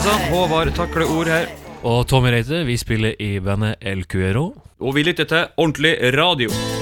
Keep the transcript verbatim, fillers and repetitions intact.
sann, Håvard takler ord her. Og Tommy Reite, vi spiller i bandet El Cuero. Og vi lytter til ordentlig radio.